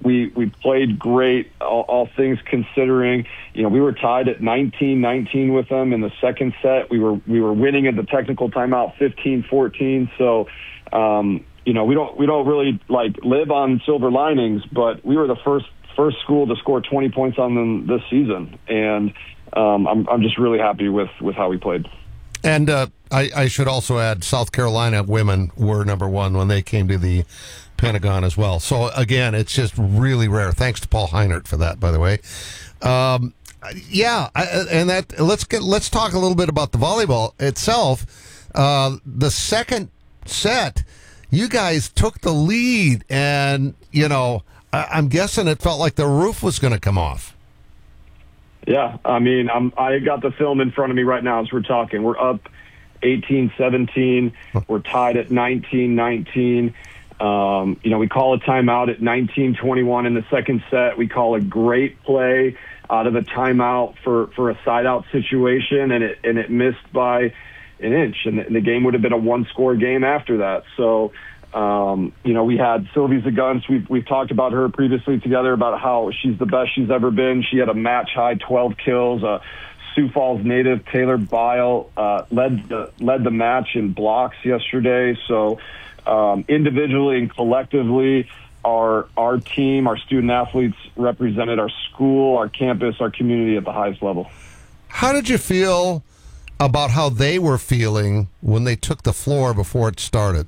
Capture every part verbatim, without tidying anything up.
we we played great, all, all things considering. You know, we were tied at nineteen nineteen with them in the second set. We were we were winning at the technical timeout fifteen fourteen. So, um, you know, we don't we don't really like live on silver linings, but we were the first first school to score twenty points on them this season, and um, I'm I'm just really happy with with how we played. And uh, I, I should also add, South Carolina women were number one when they came to the Pentagon as well. So, again, it's just really rare. Thanks to Paul Heinert for that, by the way. Um, yeah, I, and that let's get let's talk a little bit about the volleyball itself. Uh, the second set, you guys took the lead, and, you know, I, I'm guessing it felt like the roof was going to come off. Yeah, I mean, I'm, I got the film in front of me right now as we're talking. We're up eighteen seventeen. We're tied at nineteen nineteen. Um, you know, we call a timeout at nineteen twenty-one in the second set. We call a great play out of a timeout for, for a side-out situation, and it and it missed by an inch. And the, and the game would have been a one-score game after that. So, Um, you know, we had Sylvie Zagunst. We've, we've talked about her previously together about how she's the best she's ever been. She had a match-high twelve kills. Uh, Sioux Falls native Taylor Bile uh, led, the, led the match in blocks yesterday. So um, individually and collectively, our, our team, our student-athletes represented our school, our campus, our community at the highest level. How did you feel about how they were feeling when they took the floor before it started?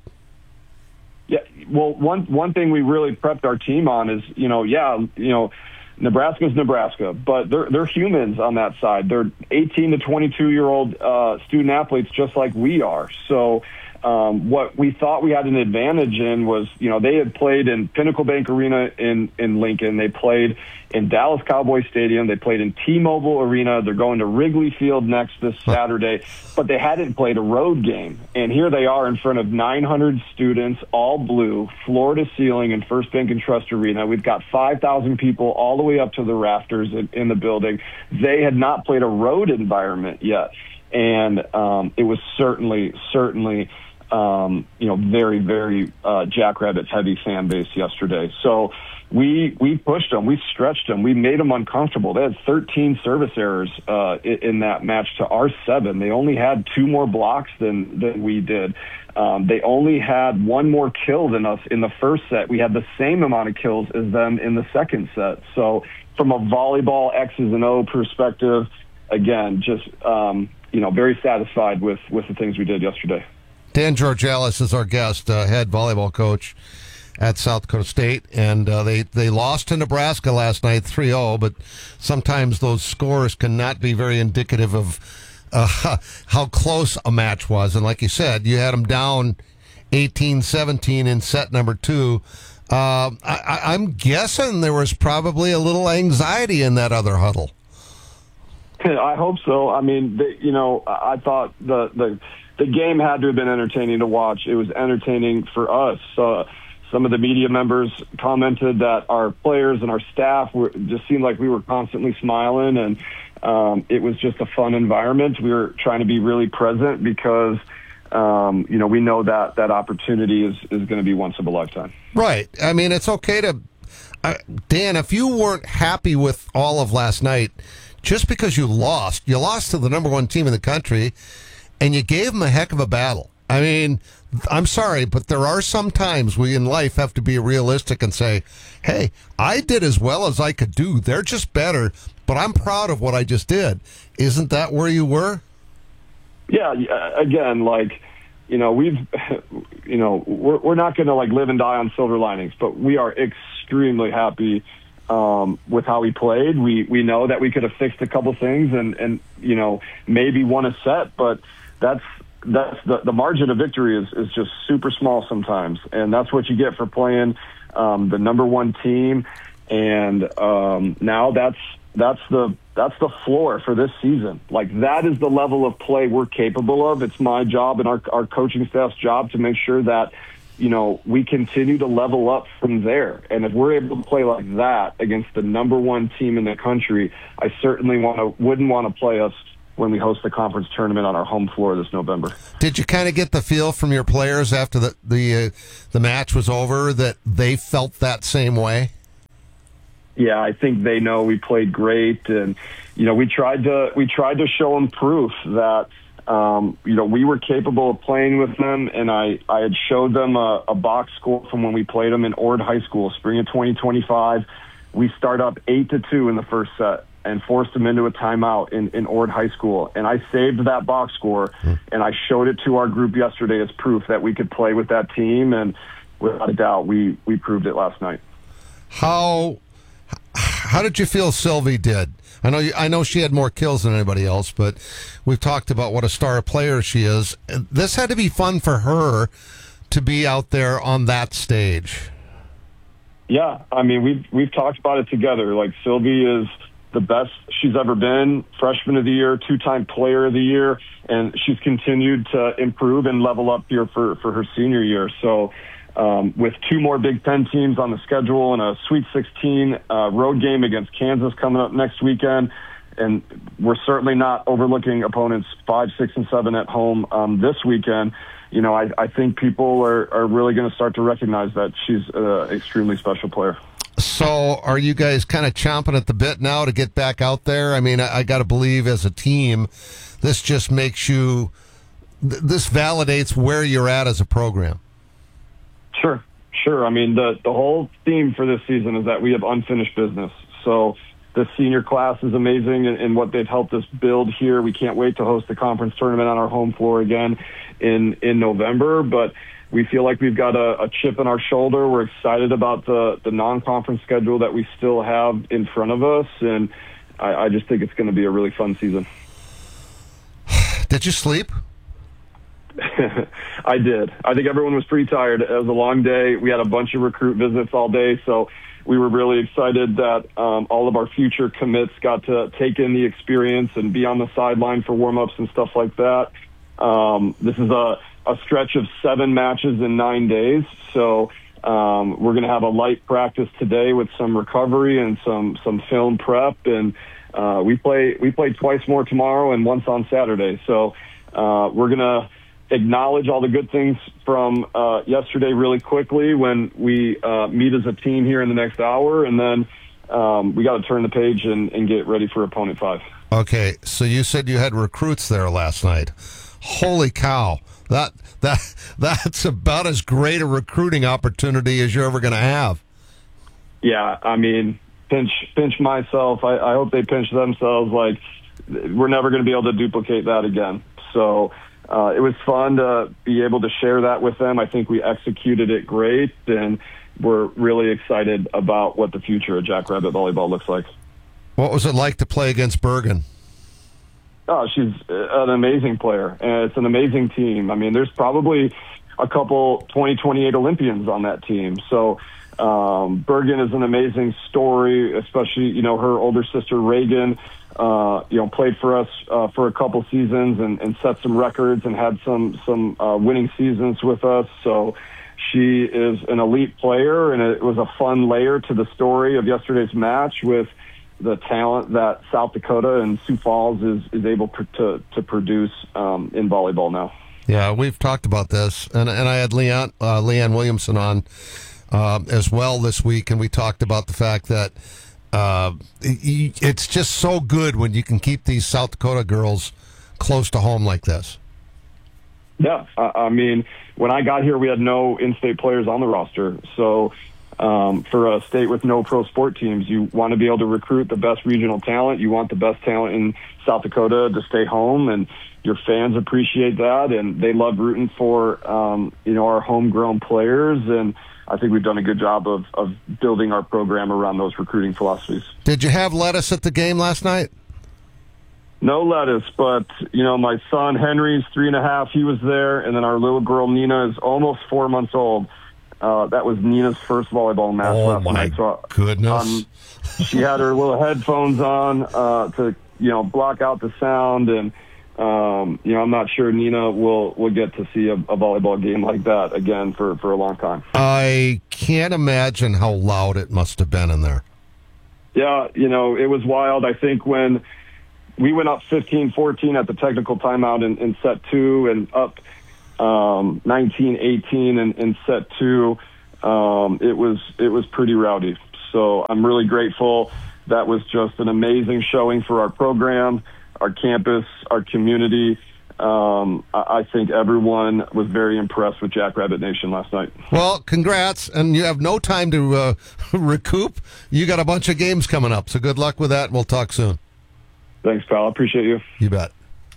Yeah, well, one one thing we really prepped our team on is, you know, yeah, you know, Nebraska's Nebraska, but they're they're humans on that side. They're eighteen to twenty-two year old uh, student athletes, just like we are. So um, what we thought we had an advantage in was, you know, they had played in Pinnacle Bank Arena in in Lincoln. They played in Dallas Cowboy Stadium. They played in T-Mobile Arena. They're going to Wrigley Field next this Saturday, but they hadn't played a road game. And here they are in front of nine hundred students, all blue, floor to ceiling in First Bank and Trust Arena. We've got five thousand people all the way up to the rafters in, in the building. They had not played a road environment yet. And um, it was certainly, certainly, um, you know, very, very uh, Jackrabbits heavy fan base yesterday. So we we pushed them, we stretched them, we made them uncomfortable. They had thirteen service errors uh, in, in that match to our seven. They only had two more blocks than than we did. Um, they only had one more kill than us in the first set. We had the same amount of kills as them in the second set. So from a volleyball X's and O perspective, again, just um, you know, very satisfied with with the things we did yesterday. Dan Georgalis is our guest, uh, head volleyball coach at South Dakota State, and uh, they, they lost to Nebraska last night three oh, but sometimes those scores cannot be very indicative of uh, how close a match was. And like you said, you had them down eighteen seventeen in set number two. Uh, I, I'm guessing there was probably a little anxiety in that other huddle. I hope so. I mean, the, you know, I thought the, the the game had to have been entertaining to watch. It was entertaining for us. Uh, some of the media members commented that our players and our staff were just seemed like we were constantly smiling, and um, it was just a fun environment. We were trying to be really present because, um, you know, we know that that opportunity is, is going to be once of a lifetime. Right. I mean, it's okay to uh, Dan, if you weren't happy with all of last night, just because you lost, you lost to the number one team in the country, and you gave them a heck of a battle. I mean, I'm sorry, but there are some times we in life have to be realistic and say, hey, I did as well as I could do. They're just better, but I'm proud of what I just did. Isn't that where you were? Yeah, again, like, you know, we've, you know, we're, we're not going to, like, live and die on silver linings, but we are extremely happy Um, with how we played. We we know that we could have fixed a couple things and, and you know, maybe won a set, but that's that's the, the margin of victory is, is just super small sometimes. And that's what you get for playing um, the number one team. And um, now that's that's the that's the floor for this season. Like, that is the level of play we're capable of. It's my job and our our coaching staff's job to make sure that, you know, we continue to level up from there. And if we're able to play like that against the number one team in the country, I certainly want to wouldn't want to play us when we host the conference tournament on our home floor this November. Did you kind of get the feel from your players after the the, uh, the match was over that they felt that same way? Yeah, I think they know we played great, and you know, we tried to we tried to show them proof that um, you know we were capable of playing with them, and I I had showed them a, a box score from when we played them in Ord High School, spring of twenty twenty-five. We start up eight to two in the first set and forced them into a timeout in, in Ord High School. And I saved that box score, mm. and I showed it to our group yesterday as proof that we could play with that team. And without a doubt, we, we proved it last night. How how did you feel Sylvie did? I know you, I know she had more kills than anybody else, but we've talked about what a star player she is. This had to be fun for her to be out there on that stage. Yeah, I mean, we've we've talked about it together. Like, Sylvie is the best she's ever been, freshman of the year, two-time player of the year, and she's continued to improve and level up here for, for her senior year. So um, with two more Big Ten teams on the schedule and a Sweet sixteen uh, road game against Kansas coming up next weekend, and we're certainly not overlooking opponents five, six, and seven at home um, this weekend. You know, I, I think people are, are really going to start to recognize that she's an extremely special player. So are you guys kind of chomping at the bit now to get back out there? I mean, I, I got to believe as a team, this just makes you, th- this validates where you're at as a program. Sure, sure. I mean, the, the whole theme for this season is that we have unfinished business. So the senior class is amazing in, in what they've helped us build here. We can't wait to host the conference tournament on our home floor again in, in November, but we feel like we've got a, a chip in our shoulder. We're excited about the, the non-conference schedule that we still have in front of us, and I, I just think it's going to be a really fun season. Did you sleep? I did. I think everyone was pretty tired. It was a long day. We had a bunch of recruit visits all day, so we were really excited that um, all of our future commits got to take in the experience and be on the sideline for warm-ups and stuff like that. Um, this is a, a stretch of seven matches in nine days, so um, we're going to have a light practice today with some recovery and some, some film prep, and uh, we play we play twice more tomorrow and once on Saturday. So uh, we're going to acknowledge all the good things from uh, yesterday really quickly when we uh, meet as a team here in the next hour, and then um, we got to turn the page and, and get ready for opponent five. Okay, so you said you had recruits there last night. Holy cow! That that that's about as great a recruiting opportunity as you're ever going to have. Yeah, I mean, pinch pinch myself. I, I hope they pinch themselves. Like, we're never going to be able to duplicate that again. So. Uh, it was fun to be able to share that with them. I think we executed it great, and we're really excited about what the future of Jackrabbit Volleyball looks like. What was it like to play against Bergen? Oh, she's an amazing player, and it's an amazing team. I mean, there's probably a couple twenty twenty-eight Olympians on that team. So um, Bergen is an amazing story, especially, you know, her older sister, Reagan, Uh, you know, played for us uh, for a couple seasons and, and set some records and had some some uh, winning seasons with us. So she is an elite player, and it was a fun layer to the story of yesterday's match with the talent that South Dakota and Sioux Falls is, is able pr- to to produce um, in volleyball now. Yeah, we've talked about this, and and I had Leanne uh, Leanne Williamson on uh, as well this week, and we talked about the fact that. Uh, it's just so good when you can keep these South Dakota girls close to home like this. Yeah, I mean, when I got here, we had no in-state players on the roster. So um, for a state with no pro sport teams, you want to be able to recruit the best regional talent. You want the best talent in South Dakota to stay home, and your fans appreciate that, and they love rooting for um, you know our homegrown players. And I think we've done a good job of, of building our program around those recruiting philosophies. Did you have lettuce at the game last night? No lettuce, but, you know, my son Henry's three and a half. He was there. And then our little girl Nina is almost four months old. Uh, that was Nina's first volleyball match oh last my night. So, goodness. Um, she had her little headphones on uh, to, you know, block out the sound. And, Um, you know, I'm not sure Nina will, will get to see a, a volleyball game like that again for, for a long time. I can't imagine how loud it must have been in there. Yeah, you know, it was wild. I think when we went up fifteen fourteen at the technical timeout in, in set two and up um, nineteen eighteen in, in set two, um, it was it was pretty rowdy. So I'm really grateful. That was just an amazing showing for our program, our campus, our community. Um, I, I think everyone was very impressed with Jackrabbit Nation last night. Well, congrats, and you have no time to uh, recoup. You got a bunch of games coming up, so good luck with that, and we'll talk soon. Thanks, pal. I appreciate you. You bet.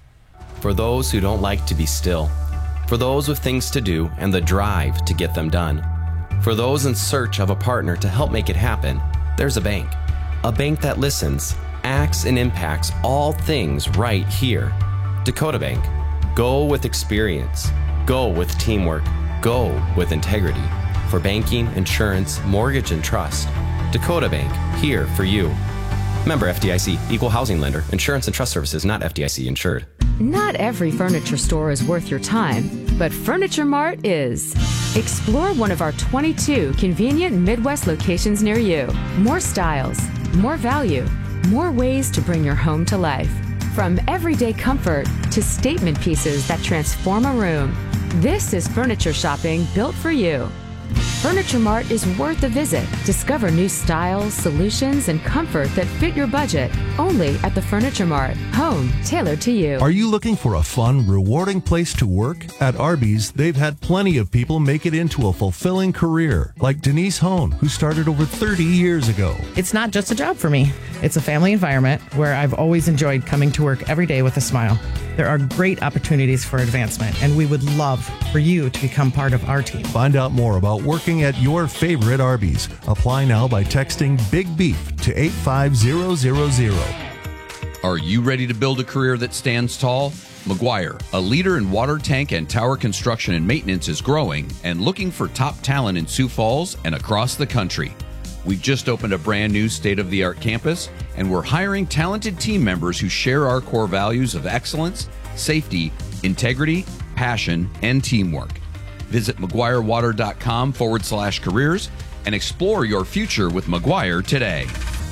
For those who don't like to be still, for those with things to do and the drive to get them done, for those in search of a partner to help make it happen, there's a bank. A bank that listens, acts, and impacts all things right here. Dakota Bank. Go with experience. Go with teamwork. Go with integrity. For banking, insurance, mortgage, and trust. Dakota Bank, here for you. Member F D I C, Equal Housing Lender. Insurance and trust services not F D I C insured. Not every furniture store is worth your time, but Furniture Mart is. Explore one of our twenty-two convenient Midwest locations near you. More styles, more value, more ways to bring your home to life. From everyday comfort to statement pieces that transform a room, this is furniture shopping built for you. Furniture Mart is worth a visit. Discover new styles, solutions, and comfort that fit your budget. Only at the Furniture Mart. Home tailored to you. Are you looking for a fun, rewarding place to work? At Arby's, they've had plenty of people make it into a fulfilling career, like Denise Hone, who started over thirty years ago. It's not just a job for me. It's a family environment where I've always enjoyed coming to work every day with a smile. There are great opportunities for advancement, and we would love for you to become part of our team. Find out more about working at your favorite Arby's. Apply now by texting Big Beef to eight five zero zero zero. Are you ready to build a career that stands tall? McGuire, a leader in water tank and tower construction and maintenance, is growing and looking for top talent in Sioux Falls and across the country. We've just opened a brand new state-of-the-art campus, and we're hiring talented team members who share our core values of excellence, safety, integrity, passion, and teamwork. Visit McGuireWater.com forward slash careers and explore your future with McGuire today.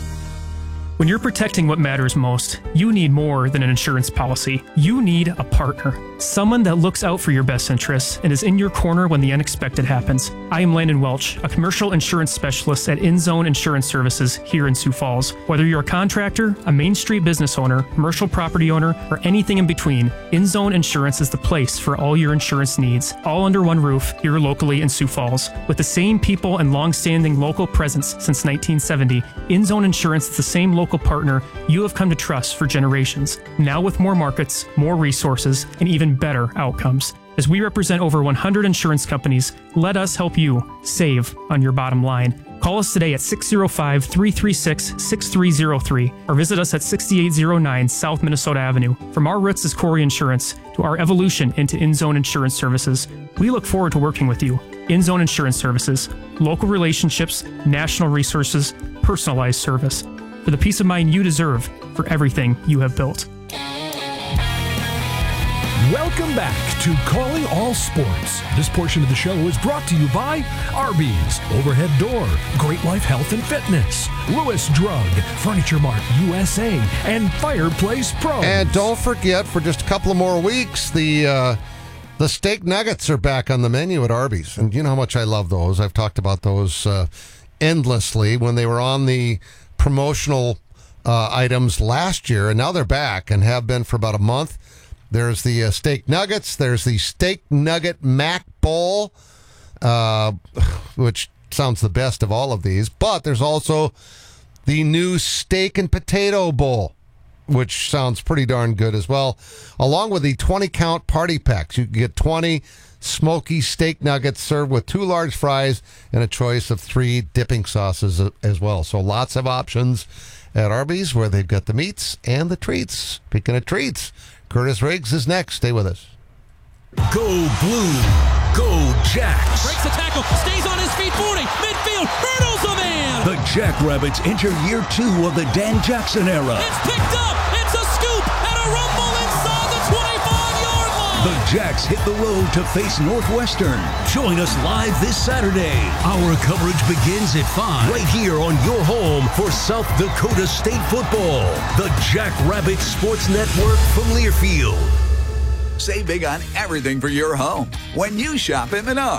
When you're protecting what matters most, you need more than an insurance policy. You need a partner. Someone that looks out for your best interests and is in your corner when the unexpected happens. I am Landon Welch, a commercial insurance specialist at InZone Insurance Services here in Sioux Falls. Whether you're a contractor, a Main Street business owner, commercial property owner, or anything in between, InZone Insurance is the place for all your insurance needs, all under one roof here locally in Sioux Falls. With the same people and long-standing local presence since nineteen seventy, InZone Insurance is the same local partner you have come to trust for generations. Now with more markets, more resources, and even better outcomes. As we represent over one hundred insurance companies, let us help you save on your bottom line. Call us today at six oh five, three three six, six three oh three or visit us at sixty-eight oh nine South Minnesota Avenue. From our roots as Corey Insurance to our evolution into InZone Insurance Services, we look forward to working with you. InZone Insurance Services, local relationships, national resources, personalized service. For the peace of mind you deserve for everything you have built. Welcome back to Calling All Sports. This portion of the show is brought to you by Arby's, Overhead Door, Great Life Health and Fitness, Lewis Drug, Furniture Mart U S A, and Fireplace Pros. And don't forget, for just a couple of more weeks, the uh, the steak nuggets are back on the menu at Arby's. And you know how much I love those. I've talked about those uh, endlessly when they were on the promotional uh, items last year, and now they're back and have been for about a month. There's the uh, steak nuggets. There's the steak nugget mac bowl, uh, which sounds the best of all of these. But there's also the new steak and potato bowl, which sounds pretty darn good as well, along with the twenty count party packs. You can get twenty smoky steak nuggets served with two large fries and a choice of three dipping sauces as well. So lots of options at Arby's, where they've got the meats and the treats. Speaking of treats, Curtis Riggs is next. Stay with us. Go Blue. Go Jacks. Breaks the tackle. Stays on his feet. forty. Midfield. Hurdles a man. The Jackrabbits enter year two of the Dan Jackson era. It's picked up. It's a scoop and a rumble inside the twenty-five yard line. The Jacks hit the road to face Northwestern. Join us live this Saturday. Our coverage begins at five right here on your home for South Dakota State football. The Jackrabbit Sports Network from Learfield. Save big on everything for your home when you shop at Menard.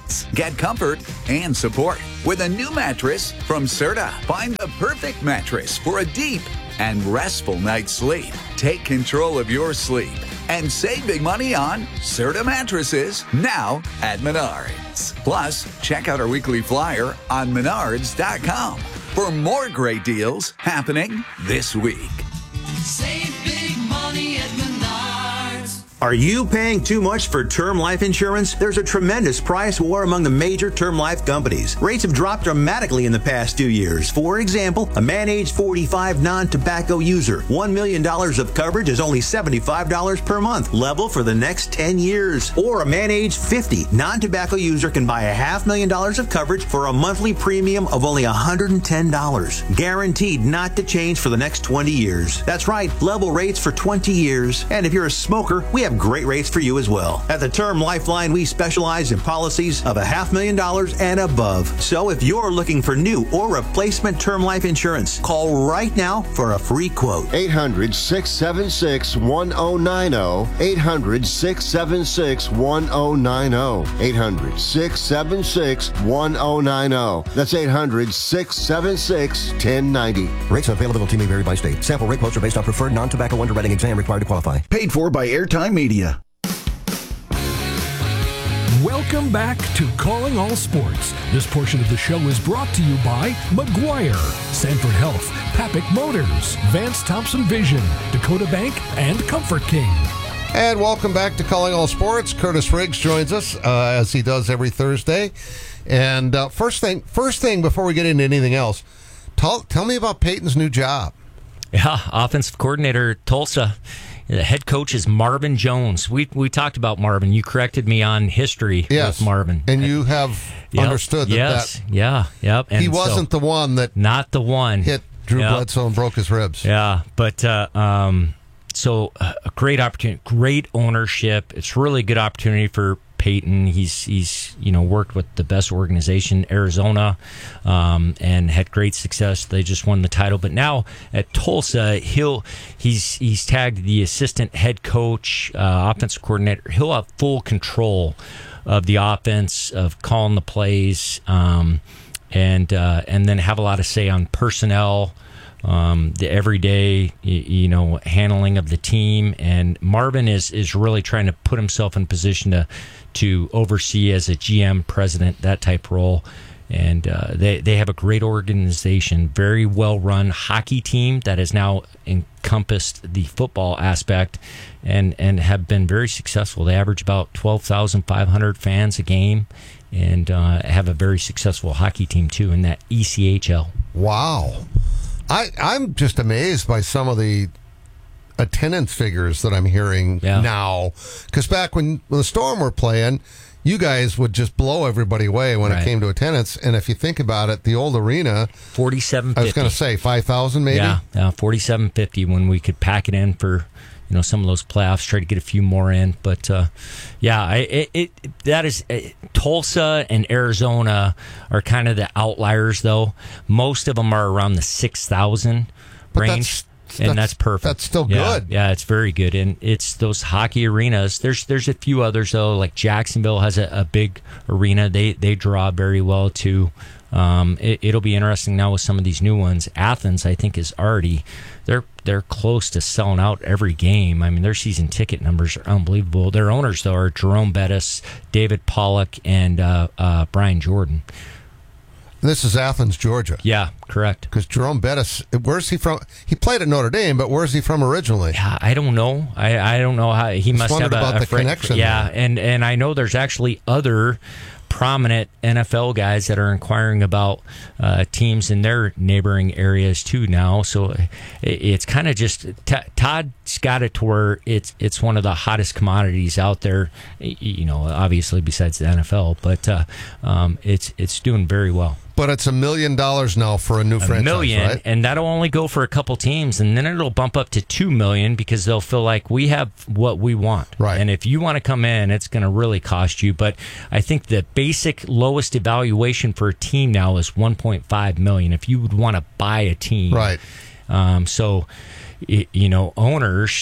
Get comfort and support with a new mattress from Serta. Find the perfect mattress for a deep and restful night's sleep. Take control of your sleep and save big money on Serta mattresses now at Menards. Plus, check out our weekly flyer on menards dot com for more great deals happening this week. Save big money at Menards. Are you paying too much for term life insurance? There's a tremendous price war among the major term life companies. Rates have dropped dramatically in the past two years. For example, a man age forty-five non-tobacco user, one million dollars of coverage is only seventy-five dollars per month, level for the next ten years. Or a man age fifty non-tobacco user can buy a half million dollars of coverage for a monthly premium of only one hundred ten dollars. Guaranteed not to change for the next twenty years. That's right, level rates for twenty years. And if you're a smoker, we have great rates for you as well. At the Term Lifeline, we specialize in policies of a half million dollars and above. So if you're looking for new or replacement term life insurance, call right now for a free quote. eight hundred, six seven six, one oh nine oh. eight hundred, six seven six, one oh nine oh. eight hundred, six seven six, one oh nine oh. That's eight hundred, six seven six, one oh nine oh. Rates and availability may vary by state. Sample rate quotes are based on preferred non-tobacco underwriting exam required to qualify. Paid for by Airtime Media. Welcome back to Calling All Sports. This portion of the show is brought to you by McGuire, Sanford Health, Papik Motors, Vance Thompson Vision, Dakota Bank, and Comfort King. And welcome back to Calling All Sports. Curtis Riggs joins us uh, as he does every Thursday. And uh, first thing, first thing before we get into anything else, tell, tell me about Peyton's new job. Yeah, offensive coordinator at Tulsa. The head coach is Marvin Jones. We we talked about Marvin. You corrected me on history yes. with Marvin. And you have yep. understood that yes. that yeah, yep. And he wasn't so, the one that not the one hit Drew yep. Bledsoe and broke his ribs. Yeah, but uh, um, so uh, a great opportunity, great ownership. It's really a good opportunity for Peyton. He's he's you know worked with the best organization, Arizona, um, and had great success. They just won the title. But now at Tulsa, he'll he's he's tagged the assistant head coach, uh, offensive coordinator. He'll have full control of the offense, of calling the plays, um, and uh, and then have a lot of say on personnel. Um, the everyday, you know, handling of the team, and Marvin is, is really trying to put himself in position to to oversee as a G M, president, that type role. And uh, they they have a great organization, very well run hockey team that has now encompassed the football aspect, and and have been very successful. They average about twelve thousand five hundred fans a game, and uh, have a very successful hockey team too in that E C H L. Wow. I, I'm just amazed by some of the attendance figures that I'm hearing yeah. now. Because back when, when the Storm were playing, you guys would just blow everybody away when right. it came to attendance. And if you think about it, the old arena, forty-seven fifty. I was going to say five thousand maybe? Yeah, yeah forty-seven fifty when we could pack it in for you know some of those playoffs, try to get a few more in. But uh, yeah, I, it, it that is it, Tulsa and Arizona are kind of the outliers, though. Most of them are around the six thousand range. That's, and that's, that's perfect. That's still yeah, good. Yeah, it's very good. And it's those hockey arenas. There's there's a few others, though, like Jacksonville has a, a big arena. They they draw very well, too. Um, it, it'll be interesting now with some of these new ones. Athens, I think, is already they're they're close to selling out every game. I mean, their season ticket numbers are unbelievable. Their owners, though, are Jerome Bettis, David Pollock, and uh, uh, Brian Jordan. This is Athens, Georgia. Yeah, correct. Because Jerome Bettis, where's he from? He played at Notre Dame, but where's he from originally? Yeah, I don't know. I, I don't know how he Just must have a, about a the friend, connection. Yeah, there. and and I know there's actually other prominent N F L guys that are inquiring about uh, teams in their neighboring areas too now. So it, it's kind of just t- Todd's got it to where it's it's one of the hottest commodities out there. You know, obviously besides the N F L, but uh, um, it's it's doing very well. But it's a million dollars now for a new a franchise, million, right? And that'll only go for a couple teams, and then it'll bump up to two million because they'll feel like we have what we want. Right. And if you want to come in, it's going to really cost you. But I think the basic lowest evaluation for a team now is one point five million. If you would want to buy a team, right? Um, so, it, you know, owners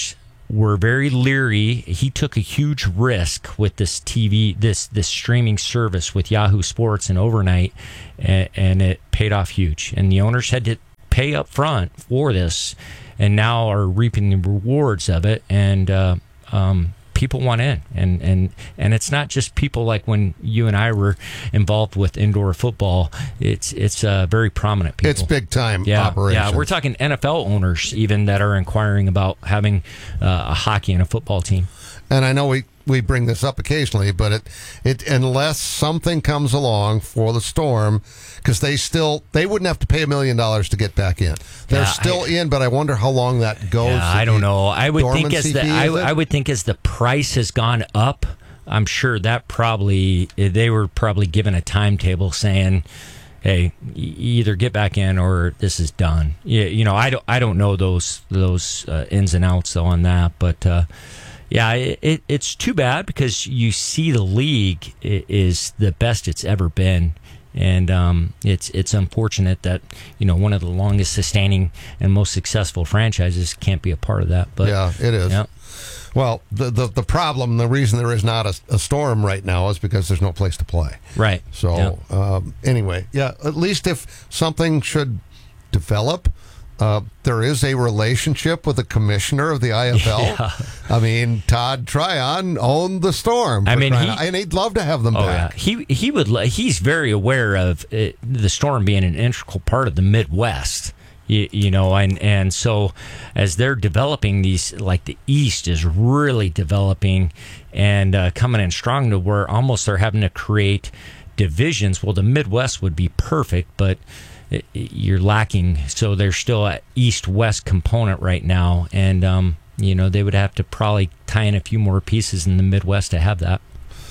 were very leery. He took a huge risk with this T V, this this streaming service with Yahoo Sports and overnight, and, and it paid off huge. And the owners had to pay up front for this, and now are reaping the rewards of it. And uh, um, people want in, and and and it's not just people like when you and I were involved with indoor football. It's it's uh, very prominent people. It's big time yeah, operation. Yeah, we're talking N F L owners even that are inquiring about having uh, a hockey and a football team. And I know we, we bring this up occasionally, but it it unless something comes along for the Storm, because they still they wouldn't have to pay a million dollars to get back in. They're Yeah, still I- in, but I wonder how long that goes. Yeah, I don't know. I would think as Dormancy the fee, I, is it? I would think as the price has gone up, I'm sure that probably they were probably given a timetable saying, "Hey, e- either get back in or this is done." Yeah, you know, I don't I don't know those those uh, ins and outs though on that, but uh, yeah, it, it, it's too bad because you see the league i- is the best it's ever been. And um, it's it's unfortunate that, you know, one of the longest sustaining and most successful franchises can't be a part of that. But yeah, it is. yeah. Well, the, the the problem, the reason there is not a, a Storm right now is because there's no place to play. Right. So um, anyway, yeah, at least if something should develop, uh, there is a relationship with the commissioner of the I F L. Yeah. I mean, Todd Tryon owned the Storm. I for mean, crying he- out- and he'd love to have them Oh back. yeah, he he would. li- He's very aware of it, the Storm being an integral part of the Midwest. You, you know, and and so as they're developing these, like the East is really developing and uh, coming in strong to where almost they're having to create divisions. Well, the Midwest would be perfect, but it, it- you're lacking. So there's still an East-West component right now, and um, you know they would have to probably tie in a few more pieces in the Midwest to have that.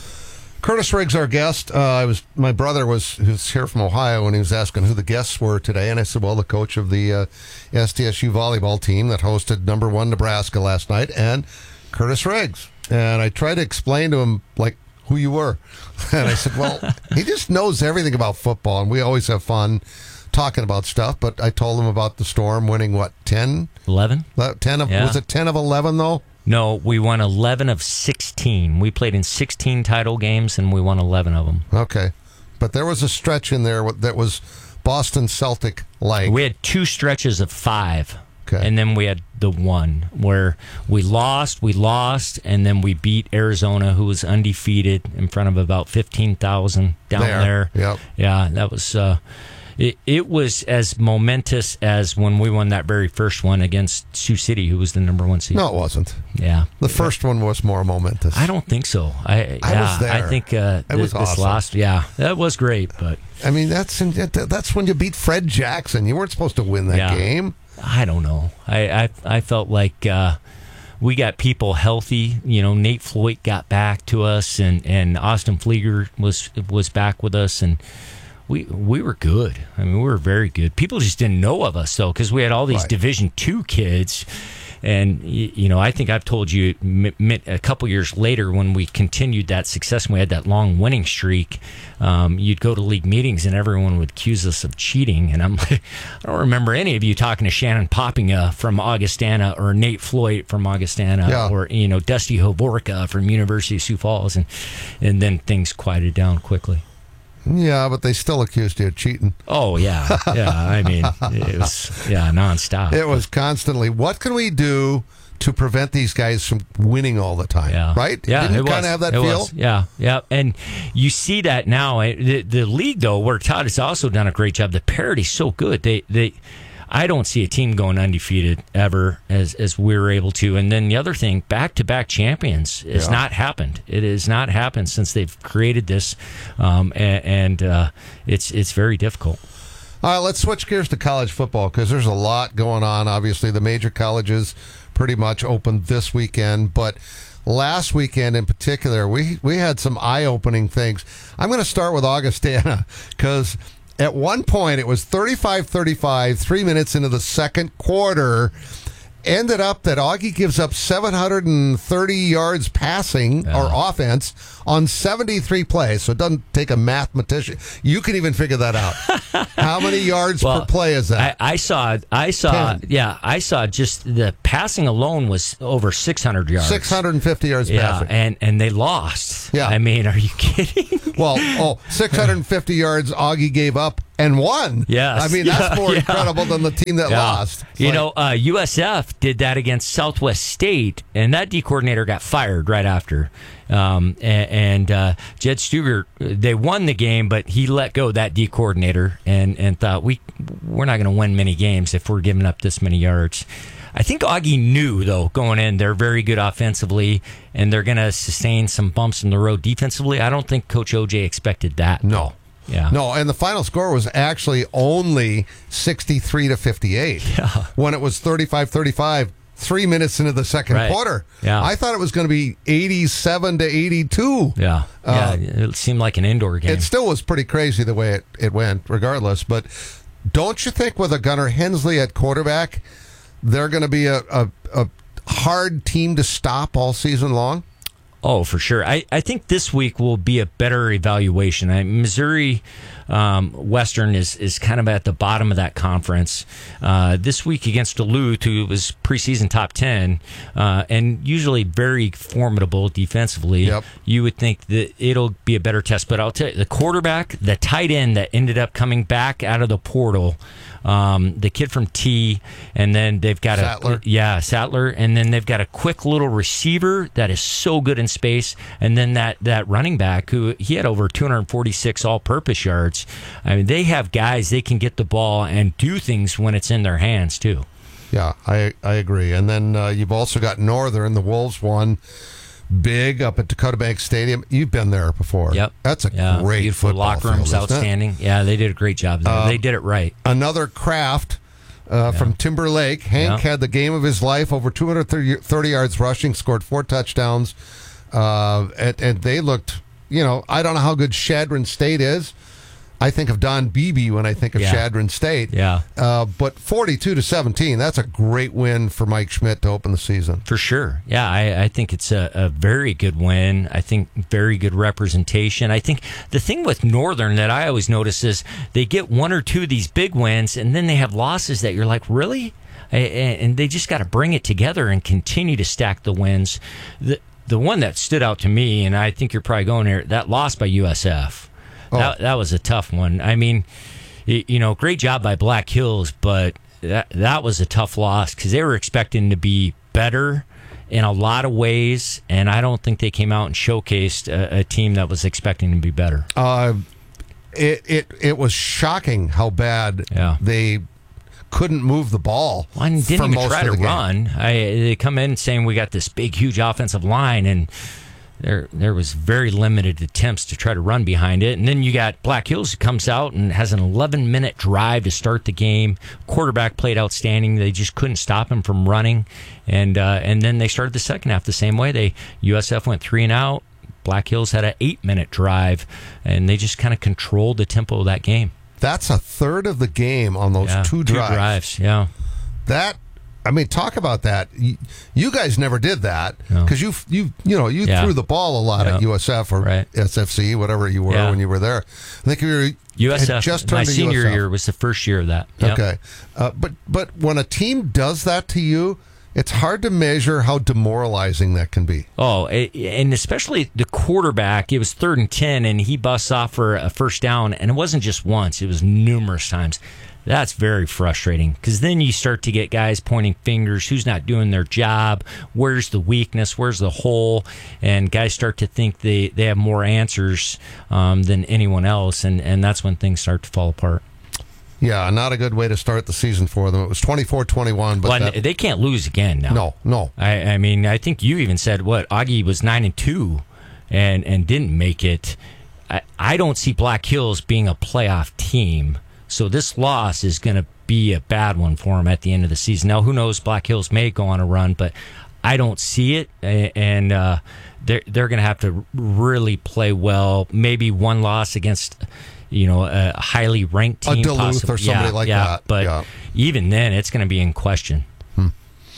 Curtis Riggs, our guest. Uh, I was my brother was who's here from Ohio, and he was asking who the guests were today, and I said, well, the coach of the uh, S T S U volleyball team that hosted number one Nebraska last night, and Curtis Riggs. And I tried to explain to him like who you were, and I said, well, he just knows everything about football, and we always have fun talking about stuff. But I told him about the Storm winning what ten, eleven, ten of Yeah. was it ten of eleven though? No, we won eleven of sixteen. We played in sixteen title games, and we won eleven of them. Okay. But there was a stretch in there that was Boston Celtic like. We had two stretches of five. Okay. And then we had the one where we lost, we lost, and then we beat Arizona, who was undefeated, in front of about fifteen thousand down There. there. Yep. Yeah, that was... Uh, It, it was as momentous as when we won that very first one against Sioux City, who was the number one seed. No, it wasn't. Yeah. The first one was more momentous. I don't think so. I, I yeah, was there. I think uh, It was th- this awesome. last, yeah, that was great. But I mean, that's that's when you beat Fred Jackson. You weren't supposed to win that Yeah. game. I don't know. I I, I felt like uh, we got people healthy. You know, Nate Floyd got back to us, and, and Austin Flieger was was back with us, and we we were good. I mean, we were very good. People just didn't know of us though, because we had all these Right. Division Two kids. And, y- you know, I think I've told you m- m- a couple years later when we continued that success and we had that long winning streak, um, you'd go to league meetings and everyone would accuse us of cheating. And I'm like, I don't remember any of you talking to Shannon Poppinga from Augustana or Nate Floyd from Augustana Yeah. or, you know, Dusty Hovorka from University of Sioux Falls. And, and then things quieted down quickly. Yeah, but they still accused you of cheating. Oh, yeah. Yeah. I mean, it was, yeah, nonstop. It was constantly, what can we do to prevent these guys from winning all the time? Yeah. Right? Yeah, Didn't it you kind was. of have that It feel? was. Yeah, yeah. And you see that now. eh, The, the league, though, where Todd has also done a great job, the parity's so good. They, they, I don't see a team going undefeated ever as, as we were able to. And then the other thing, back-to-back champions has Yeah. not happened. It has not happened since they've created this, um, and, and uh, it's it's very difficult. All right, let's switch gears to college football because there's a lot going on. Obviously, the major colleges pretty much opened this weekend, but last weekend in particular, we, we had some eye-opening things. I'm going to start with Augustana because at one point it was thirty-five thirty-five, three minutes into the second quarter, ended up that Augie gives up seven hundred thirty yards passing Yeah. or offense on seventy-three plays. So it doesn't take a mathematician. You can even figure that out. How many yards Well, per play is that? I, I saw, I saw, Ten. yeah, I saw just the passing alone was over six hundred yards. six hundred fifty yards Yeah, passing. and, and they lost. Yeah. I mean, are you kidding? Well, oh, six hundred fifty yards Augie gave up and won. Yes. I mean, that's Yeah, more yeah. incredible than the team that Yeah. lost. It's You like- know, uh, U S F did that against Southwest State, and that D coordinator got fired right after. Um, and and uh, Jed Stuger, they won the game, but he let go that D coordinator and, and thought, we, we're not going to win many games if we're giving up this many yards. I think Augie knew, though, going in, they're very good offensively, and they're going to sustain some bumps in the road defensively. I don't think Coach O J expected that. No. Yeah. No, and the final score was actually only sixty-three to fifty-eight. Yeah. When it was thirty-five thirty-five, three minutes into the second Right. quarter. Yeah. I thought it was going to be eighty-seven to eighty-two. Yeah. Uh, yeah. It seemed like an indoor game. It still was pretty crazy the way it, it went, regardless. But don't you think with a Gunnar Hensley at quarterback, they're going to be a, a, a hard team to stop all season long? Oh, for sure. I, I think this week will be a better evaluation. I, Missouri um, Western is, is kind of at the bottom of that conference. Uh, this week against Duluth, who was preseason top ten, uh, and usually very formidable defensively, Yep. you would think that it'll be a better test. But I'll tell you, the quarterback, the tight end that ended up coming back out of the portal, um, the kid from T, and then they've got Sattler. a yeah Sattler, and then they've got a quick little receiver that is so good in space, and then that that running back who he had over two hundred forty-six all-purpose yards. I mean, they have guys they can get the ball and do things when it's in their hands too. Yeah, I I agree. And then uh, you've also got Northern. The Wolves won big up at Dakota Bank Stadium. You've been there before. Yep, That's a yeah, great beautiful football locker room's field, isn't it? outstanding. Yeah, they did a great job there. Uh, they did it right. Another Kraft uh, from Timber Lake. Hank Yeah. had the game of his life, over two hundred thirty yards rushing, scored four touchdowns, uh, and, and they looked, you know, I don't know how good Shadron State is. I think of Don Beebe when I think of Yeah. Shadron State. Yeah. Uh, but forty-two to seventeen, that's a great win for Mike Schmidt to open the season. For sure. Yeah, I, I think it's a, a very good win. I think very good representation. I think the thing with Northern that I always notice is they get one or two of these big wins, and then they have losses that you're like, really? A- a- And they just got to bring it together and continue to stack the wins. The, the one that stood out to me, and I think you're probably going there, that loss by U S F. Oh. That, that was a tough one. I mean, y- you know, great job by Black Hills, but that that was a tough loss because they were expecting to be better in a lot of ways, and I don't think they came out and showcased a, a team that was expecting to be better. Uh, it, it, it was shocking how bad Yeah. they couldn't move the ball. Well, and didn't for even most try of to the game. run. I, they come in saying we got this big, huge offensive line, and there there was very limited attempts to try to run behind it. And then you got Black Hills who comes out and has an eleven-minute drive to start the game. Quarterback played outstanding. They just couldn't stop him from running. And uh, and then they started the second half the same way. They U S F went three and out. Black Hills had an eight-minute drive, and they just kind of controlled the tempo of that game. That's a third of the game on those Yeah, two drives. Two drives, yeah. That, I mean, talk about that. You, you guys never did that No. because you you you know you Yeah. threw the ball a lot Yeah. at U S F or Right. S F C, whatever you were Yeah. when you were there. I think you were U S F, had just my turned to senior U S F. year was the first year of that. Yep. Okay, uh, but but when a team does that to you, it's hard to measure how demoralizing that can be. Oh, it, and especially the quarterback. It was third and ten, and he busts off for a first down, and it wasn't just once; it was numerous times. That's very frustrating because then you start to get guys pointing fingers. Who's not doing their job? Where's the weakness? Where's the hole? And guys start to think they, they have more answers um, than anyone else, and, and that's when things start to fall apart. Yeah, not a good way to start the season for them. It was twenty-four twenty-one, but Well, that, they can't lose again now. no, no. I, I mean, I think you even said what Augie was nine and two, and and didn't make it. I, I don't see Black Hills being a playoff team, so this loss is going to be a bad one for them at the end of the season. Now, who knows? Black Hills may go on a run, but I don't see it, a- and uh, they're they're going to have to really play well. Maybe one loss against, you know, a highly ranked A team, Duluth possibly. or somebody Yeah, like yeah, that. But Yeah. even then, it's going to be in question.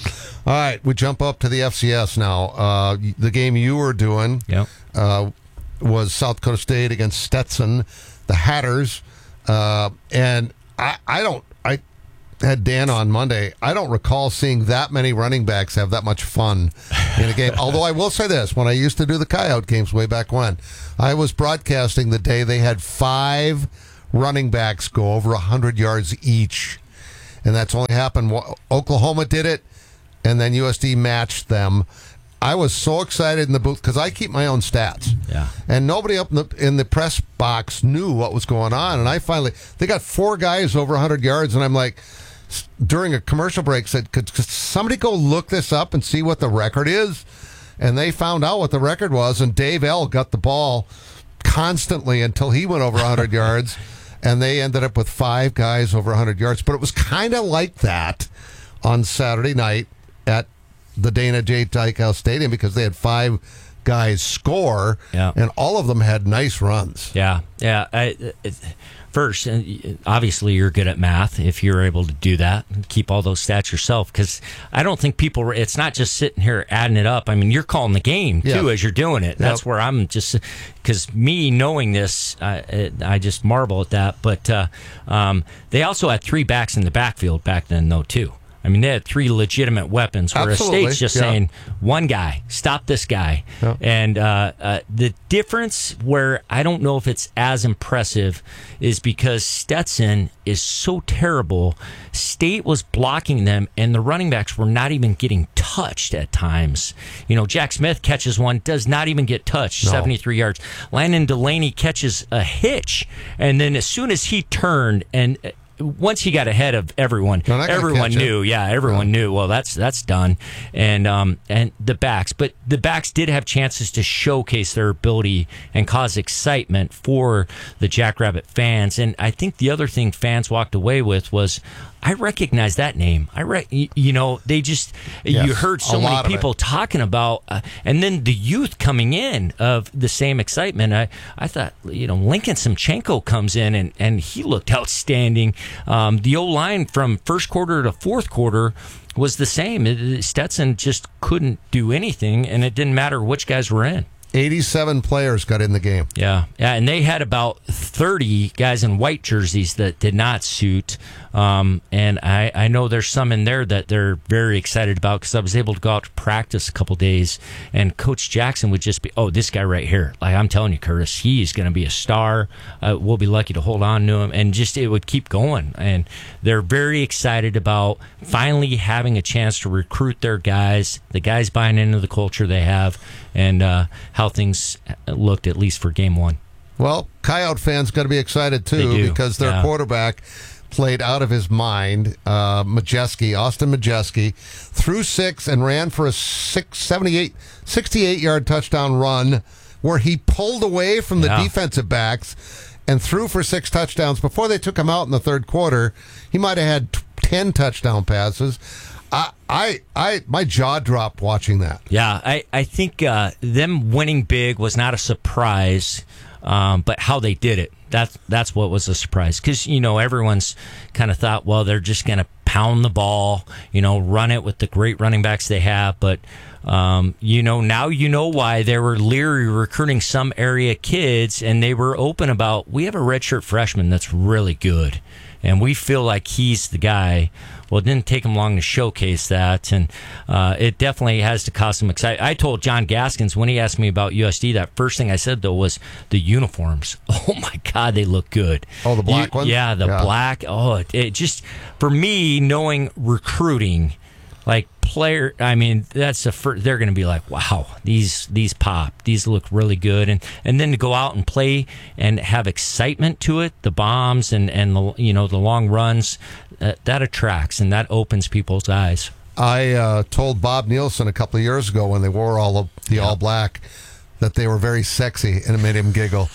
All right, we jump up to the F C S now. Uh, the game you were doing yep. uh, was South Dakota State against Stetson, the Hatters. Uh, and I, I don't, I had Dan on Monday. I don't recall seeing that many running backs have that much fun in a game. Although I will say this, when I used to do the Coyote games way back when, I was broadcasting the day they had five running backs go over one hundred yards each. And that's only happened. Oklahoma did it. And then U S D matched them. I was so excited in the booth because I keep my own stats. Yeah. And nobody up in the, in the press box knew what was going on. And I finally, they got four guys over one hundred yards. And I'm like, during a commercial break, said, could, could somebody go look this up and see what the record is? And they found out what the record was. And Dave L. got the ball constantly until he went over one hundred yards. And they ended up with five guys over one hundred yards. But it was kind of like that on Saturday night at the Dana J. Dykhouse Stadium because they had five guys score, yeah. and all of them had nice runs. Yeah, yeah. I, it, first, obviously, you're good at math if you're able to do that and keep all those stats yourself. Because I don't think people. It's not just sitting here adding it up. I mean, you're calling the game too yeah. as you're doing it. That's yep. where I'm just because me knowing this, I, I just marvel at that. But uh, um, they also had three backs in the backfield back then, though, too. I mean, they had three legitimate weapons where Absolutely. a state's just yeah. saying, one guy, stop this guy. Yeah. And uh, uh, the difference where I don't know if it's as impressive is because Stetson is so terrible. State was blocking them, and the running backs were not even getting touched at times. You know, Jack Smith catches one, does not even get touched, no. seventy-three yards. Landon Delaney catches a hitch, and then as soon as he turned and once he got ahead of everyone, no, everyone knew. It. Yeah, everyone yeah. knew. Well, that's that's done. And um and the backs, but the backs did have chances to showcase their ability and cause excitement for the Jackrabbit fans. And I think the other thing fans walked away with was, I recognize that name. I re- you know, they just yes, you heard so many people talking about, uh, and then the youth coming in of the same excitement. I, I thought, you know, Lincoln Simchenko comes in and, and he looked outstanding. Um, the O line from first quarter to fourth quarter was the same. It, Stetson just couldn't do anything, and it didn't matter which guys were in. eighty-seven players got in the game. Yeah, yeah, and they had about thirty guys in white jerseys that did not suit. Um, and I, I know there's some in there that they're very excited about because I was able to go out to practice a couple days, and Coach Jackson would just be, oh, this guy right here. Like, I'm telling you, Curtis, he's going to be a star. Uh, we'll be lucky to hold on to him. And just it would keep going. And they're very excited about finally having a chance to recruit their guys, the guys buying into the culture they have, and uh, how things looked, at least for game one. Well, Coyote fans got to be excited, too, because their yeah. quarterback played out of his mind. Uh, Majeski, Austin Majeski, threw six and ran for a six, seventy-eight, sixty-eight-yard touchdown run where he pulled away from the yeah. defensive backs and threw for six touchdowns. Before they took him out in the third quarter, he might have had ten touchdown passes. I, I, I, my jaw dropped watching that. Yeah, I, I think uh, them winning big was not a surprise, um, but how they did it, that's, that's what was a surprise. Because, you know, everyone's kind of thought, well, they're just going to pound the ball, you know, run it with the great running backs they have. But, um, you know, now you know why they were leery recruiting some area kids, and they were open about, we have a redshirt freshman that's really good, and we feel like he's the guy. Well, it didn't take him long to showcase that, and uh, it definitely has to cause some excitement. I told John Gaskins when he asked me about U S D, that first thing I said, though, was the uniforms. Oh, my God, they look good. Oh, the black you, ones? Yeah, the yeah. black. Oh, it, it just, for me, knowing recruiting, like player, I mean, that's the first, they're going to be like, wow, these these pop, these look really good, and and then to go out and play and have excitement to it, the bombs and and the you know the long runs, uh, that attracts and that opens people's eyes. I uh, told Bob Nielsen a couple of years ago when they wore all of the all black that they were very sexy, and it made him giggle.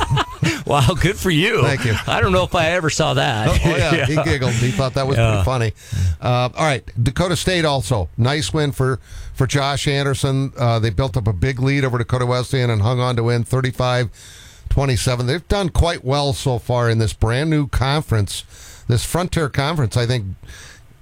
Wow, good for you. Thank you. I don't know if I ever saw that. Oh, oh yeah. yeah, he giggled. He thought that was yeah. pretty funny. Uh, all right, Dakota State also. Nice win for, for Josh Anderson. Uh, they built up a big lead over Dakota Wesleyan and hung on to win thirty-five twenty-seven. They've done quite well so far in this brand new conference, this Frontier Conference. I think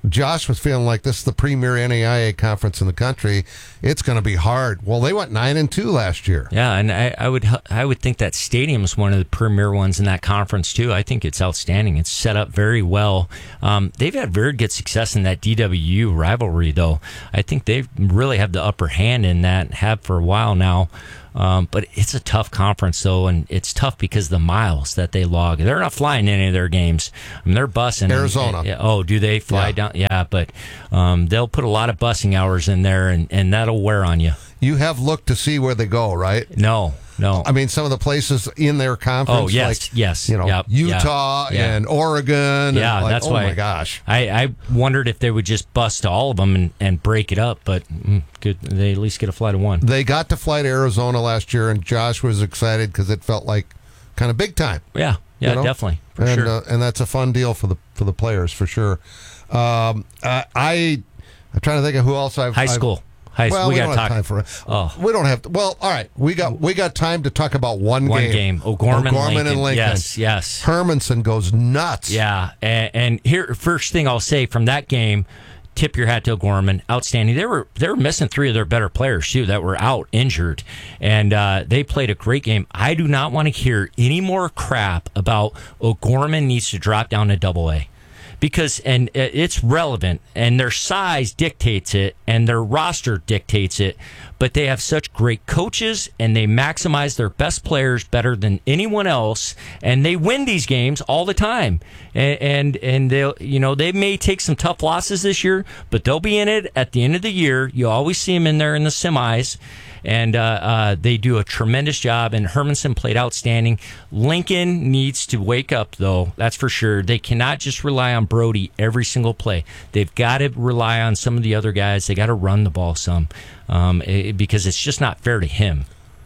Josh was feeling like this is the premier N A I A conference in the country. It's going to be hard. Well, they went nine and two last year. Yeah, and I, I would I would think that stadium is one of the premier ones in that conference too. I think it's outstanding. It's set up very well. Um, they've had very good success in that D W U rivalry, though. I think they really have the upper hand in that, have for a while now. Um, but it's a tough conference, though, and it's tough because of the miles that they log. They're not flying any of their games. I mean, they're busing. Arizona. And, and, oh, do they fly yeah. down? Yeah, but um, they'll put a lot of busing hours in there, and, and that'll wear on you. You have looked to see where they go, right? No, no. I mean, some of the places in their conference. Oh, yes, like, yes. You know, yep, Utah yeah, and yeah. Oregon. Yeah, and like, that's oh why. Oh, my gosh. I, I wondered if they would just bust to all of them and, and break it up, but mm, good. They at least get a flight of one. They got to fly to Arizona last year, and Josh was excited because it felt like kind of big time. Yeah, yeah, you know? definitely. For and, sure. Uh, and that's a fun deal for the for the players, for sure. Um, I, I, I'm trying to think of who else I've... High I've, school. High well, we, we got don't talk. have time for it. Oh. We don't have to. Well, all right. We got we got time to talk about one, One game. game. O'Gorman, O'Gorman Lincoln. and Lincoln. Yes, yes. Hermanson goes nuts. Yeah, and, and here, first thing I'll say from that game, tip your hat to O'Gorman. Outstanding. They were they were missing three of their better players too that were out injured, and uh, they played a great game. I do not want to hear any more crap about O'Gorman needs to drop down to Double A. Because, and it's relevant, and their size dictates it, and their roster dictates it, but they have such great coaches, and they maximize their best players better than anyone else, and they win these games all the time. And, and, and they'll, you know, they may take some tough losses this year, but they'll be in it at the end of the year. You always see them in there in the semis. And uh, uh, they do a tremendous job, and Hermanson played outstanding. Lincoln needs to wake up, though, that's for sure. They cannot just rely on Brody every single play. They've got to rely on some of the other guys. They got to run the ball some um, it, because it's just not fair to him.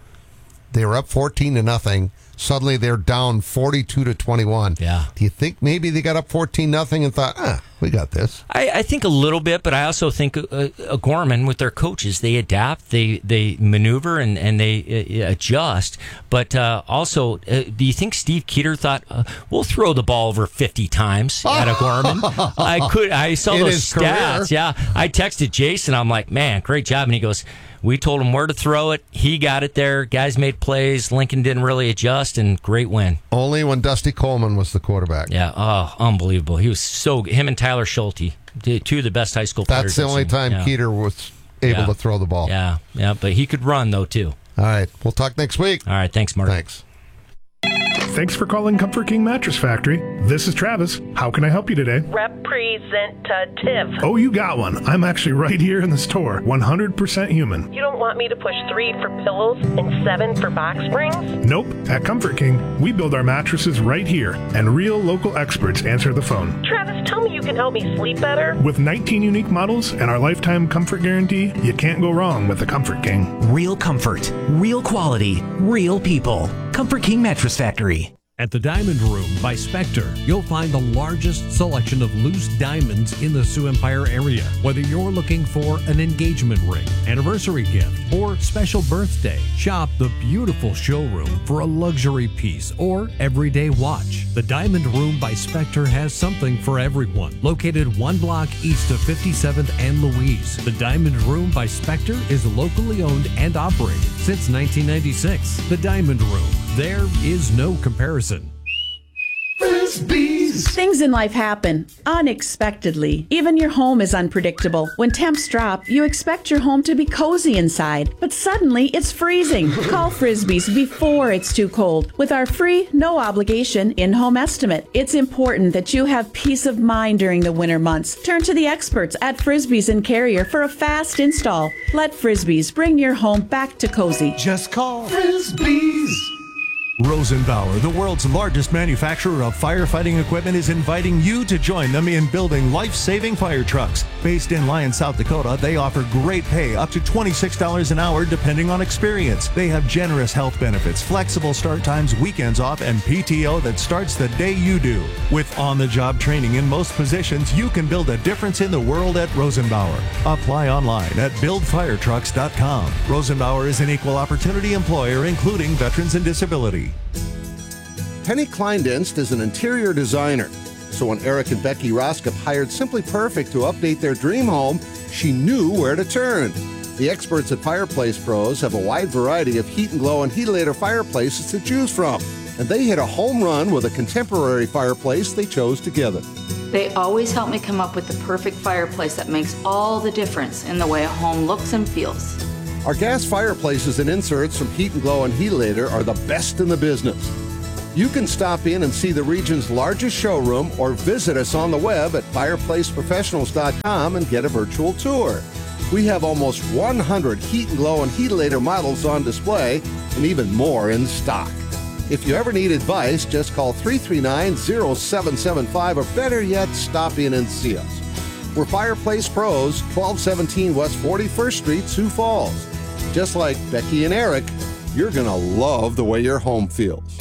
They were up fourteen to nothing. Suddenly they're down forty-two to twenty-one. Yeah. Do you think maybe they got up fourteen nothing and thought, ah, we got this? I, I think a little bit, but I also think uh, uh, Gorman with their coaches, they adapt, they they maneuver, and, and they uh, adjust. But uh, also, uh, do you think Steve Keeter thought, uh, we'll throw the ball over fifty times at a Gorman? I could. I saw In those his stats. career. Yeah. I texted Jason. I'm like, man, great job. And he goes, we told him where to throw it. He got it there. Guys made plays. Lincoln didn't really adjust, and great win. Only when Dusty Coleman was the quarterback. Yeah, oh, unbelievable. He was so him and Tyler Schulte, two of the best high school players. That's the I've only seen. time Yeah. Keeter was able Yeah. to throw the ball. Yeah, yeah, but he could run, though, too. All right. We'll talk next week. All right. Thanks, Mark. Thanks. Thanks for calling Comfort King Mattress Factory. This is Travis. How can I help you today? Representative. Oh, you got one. I'm actually right here in the store. one hundred percent human. You don't want me to push three for pillows and seven for box springs? Nope. At Comfort King, we build our mattresses right here, and real local experts answer the phone. Travis, tell me you can help me sleep better. With nineteen unique models and our lifetime comfort guarantee, you can't go wrong with the Comfort King. Real comfort, real quality, real people. Comfort King Mattress Factory. At the Diamond Room by Spectre, you'll find the largest selection of loose diamonds in the Sioux Empire area. Whether you're looking for an engagement ring, anniversary gift, or special birthday, shop the beautiful showroom for a luxury piece or everyday watch. The Diamond Room by Spectre has something for everyone. Located one block east of fifty-seventh and Louise, the Diamond Room by Spectre is locally owned and operated since nineteen ninety-six. The Diamond Room. There is no comparison. Frisbees. Things in life happen unexpectedly. Even your home is unpredictable. When temps drop, you expect your home to be cozy inside, but suddenly it's freezing. Call Frisbees before it's too cold with our free, no obligation in-home estimate. It's important that you have peace of mind during the winter months. Turn to the experts at Frisbees and Carrier for a fast install. Let Frisbees bring your home back to cozy. Just call Frisbees. Rosenbauer, the world's largest manufacturer of firefighting equipment, is inviting you to join them in building life-saving fire trucks. Based in Lyon, South Dakota, they offer great pay, up to twenty-six dollars an hour depending on experience. They have generous health benefits, flexible start times, weekends off, and P T O that starts the day you do. With on-the-job training in most positions, you can build a difference in the world at Rosenbauer. Apply online at build fire trucks dot com. Rosenbauer is an equal opportunity employer, including veterans and disability. Penny Kleindienst is an interior designer. So when Eric and Becky Roskop hired Simply Perfect to update their dream home, she knew where to turn. The experts at Fireplace Pros have a wide variety of Heat and Glow and Heatilator fireplaces to choose from. And they hit a home run with a contemporary fireplace they chose together. They always help me come up with the perfect fireplace that makes all the difference in the way a home looks and feels. Our gas fireplaces and inserts from Heat and Glow and Heatilator are the best in the business. You can stop in and see the region's largest showroom or visit us on the web at fireplace professionals dot com and get a virtual tour. We have almost one hundred Heat and Glow and Heatilator models on display and even more in stock. If you ever need advice, just call three three nine, zero seven seven five or better yet, stop in and see us. We're Fireplace Pros, twelve seventeen West forty-first Street, Sioux Falls. Just like Becky and Eric, you're going to love the way your home feels.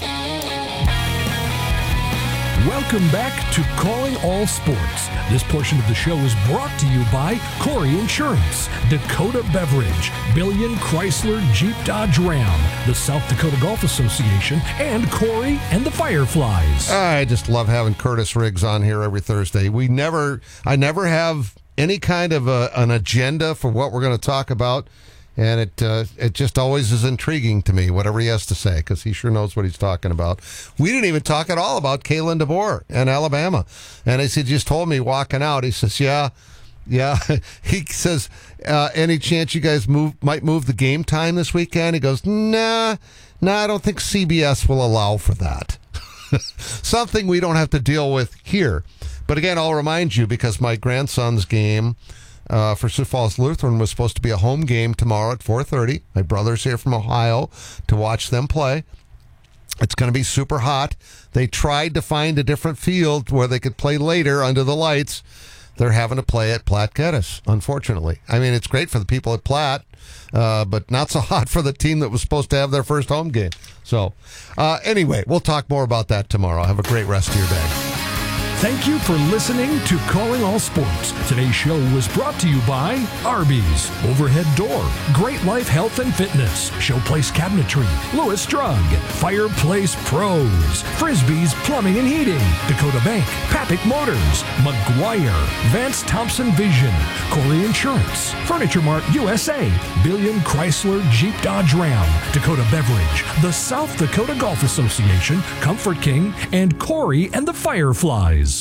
Welcome back to Calling All Sports. This portion of the show is brought to you by Corey Insurance, Dakota Beverage, Billion Chrysler Jeep Dodge Ram, the South Dakota Golf Association, and Corey and the Fireflies. I just love having Curtis Riggs on here every Thursday. We never, I never have any kind of a, an agenda for what we're going to talk about. And it uh, it just always is intriguing to me, whatever he has to say, because he sure knows what he's talking about. We didn't even talk at all about Kalen DeBoer and Alabama. And as he just told me walking out, he says, yeah, yeah. He says, uh, any chance you guys move might move the game time this weekend? He goes, nah, nah, I don't think C B S will allow for that. Something we don't have to deal with here. But again, I'll remind you, because my grandson's game Uh, for Sioux Falls Lutheran was supposed to be a home game tomorrow at four thirty. My brother's here from Ohio to watch them play. It's going to be super hot. They tried to find a different field where they could play later under the lights. They're having to play at Platte Geddes, unfortunately. I mean, it's great for the people at Platte, uh, but not so hot for the team that was supposed to have their first home game. So, uh, anyway, we'll talk more about that tomorrow. Have a great rest of your day. Thank you for listening to Calling All Sports. Today's show was brought to you by Arby's, Overhead Door, Great Life Health and Fitness, Showplace Cabinetry, Lewis Drug, Fireplace Pros, Frisbee's Plumbing and Heating, Dakota Bank, Papik Motors, McGuire, Vance Thompson Vision, Corey Insurance, Furniture Mart U S A, Billion Chrysler Jeep Dodge Ram, Dakota Beverage, the South Dakota Golf Association, Comfort King, and Corey and the Fireflies.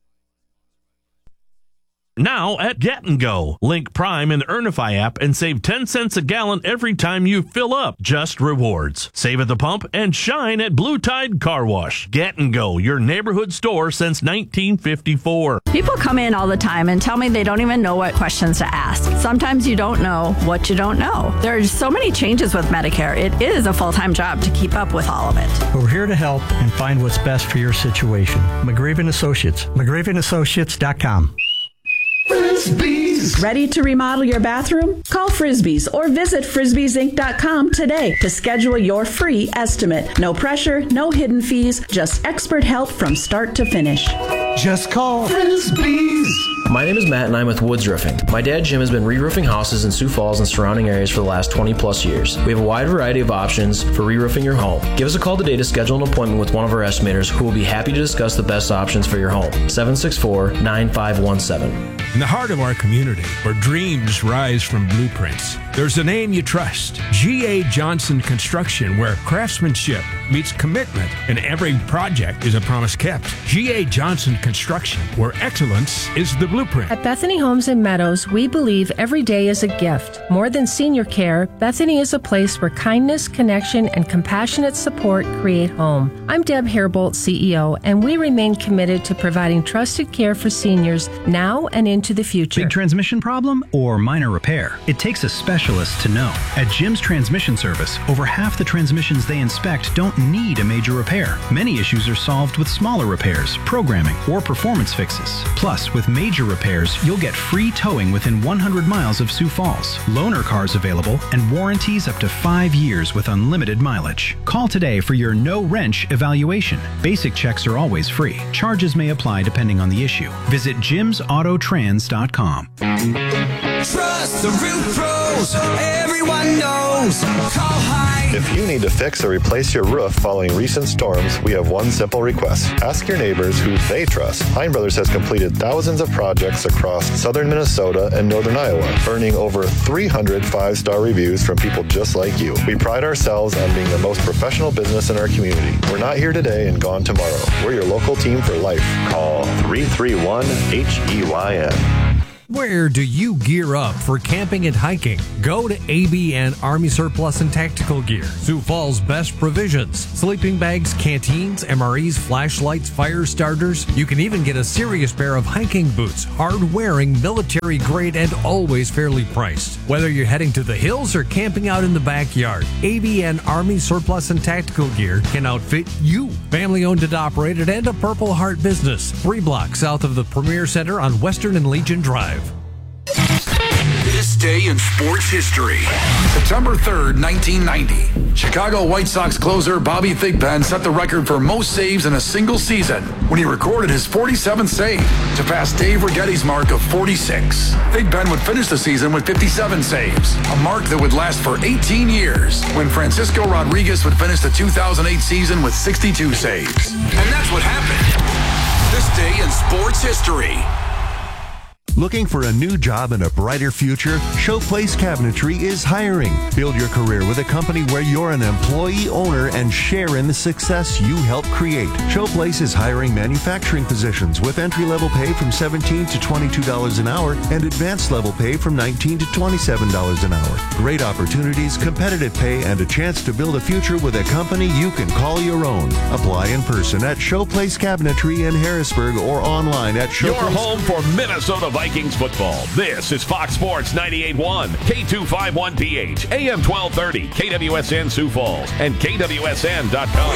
Now at Get and Go. Link Prime in the Earnify app and save ten cents a gallon every time you fill up. Just rewards. Save at the pump and shine at Blue Tide Car Wash. Get and Go, your neighborhood store since nineteen fifty-four. People come in all the time and tell me they don't even know what questions to ask. Sometimes you don't know what you don't know. There's so many changes with Medicare. It is a full-time job to keep up with all of it. We're here to help and find what's best for your situation. McGraven Associates. McGraven Associates dot com. Frisbees. Ready to remodel your bathroom? Call Frisbees or visit frisbees inc dot com today to schedule your free estimate. No pressure, no hidden fees, just expert help from start to finish. Just call Frisbees. My name is Matt and I'm with Woods Roofing. My dad Jim has been re-roofing houses in Sioux Falls and surrounding areas for the last twenty plus years. We have a wide variety of options for re-roofing your home. Give us a call today to schedule an appointment with one of our estimators who will be happy to discuss the best options for your home. seven six four, nine five one seven. In the heart of our community, where dreams rise from blueprints, there's a name you trust. G A. Johnson Construction, where craftsmanship meets commitment and every project is a promise kept. G A. Johnson Construction, where excellence is the blueprint. At Bethany Homes and Meadows, we believe every day is a gift. More than senior care, Bethany is a place where kindness, connection, and compassionate support create home. I'm Deb Hairbolt, C E O, and we remain committed to providing trusted care for seniors now and into the future. Big transmission problem or minor repair? It takes a specialist to know. At Jim's Transmission Service, over half the transmissions they inspect don't need a major repair. Many issues are solved with smaller repairs, programming, or performance fixes. Plus, with major repairs, you'll get free towing within one hundred miles of Sioux Falls, loaner cars available, and warranties up to five years with unlimited mileage. Call today for your no-wrench evaluation. Basic checks are always free. Charges may apply depending on the issue. Visit jims auto trans dot com. Trust the Root Pros. Everyone knows. Call Hein. If you need to fix or replace your roof following recent storms, we have one simple request. Ask your neighbors who they trust. Hein Brothers has completed thousands of projects across southern Minnesota and northern Iowa, earning over three hundred five-star reviews from people just like you. We pride ourselves on being the most professional business in our community. We're not here today and gone tomorrow. We're your local team for life. Call three three one H E Y N. Where do you gear up for camping and hiking? Go to A B N Army Surplus and Tactical Gear. Sioux Falls' best provisions. Sleeping bags, canteens, M R Es, flashlights, fire starters. You can even get a serious pair of hiking boots. Hard-wearing, military grade, and always fairly priced. Whether you're heading to the hills or camping out in the backyard, A B N Army Surplus and Tactical Gear can outfit you. Family owned and operated and a Purple Heart business. Three blocks south of the Premier Center on Western and Legion Drive. This day in sports history. September third, nineteen ninety. Chicago White Sox closer Bobby Thigpen set the record for most saves in a single season when he recorded his forty-seventh save to pass Dave Righetti's mark of forty-six. Thigpen would finish the season with fifty-seven saves, a mark that would last for eighteen years, when Francisco Rodriguez would finish the two thousand eight season with sixty-two saves. And that's what happened. This day in sports history. Looking for a new job and a brighter future? Showplace Cabinetry is hiring. Build your career with a company where you're an employee owner and share in the success you help create. Showplace is hiring manufacturing positions with entry-level pay from seventeen to twenty-two dollars an hour and advanced level pay from nineteen to twenty-seven dollars an hour. Great opportunities, competitive pay, and a chance to build a future with a company you can call your own. Apply in person at Showplace Cabinetry in Harrisburg or online at Showplace. Your home for Minnesota Vikings football. This is Fox Sports ninety-eight point one, K two fifty-one P H, A M twelve thirty, K W S N Sioux Falls, and K W S N dot com.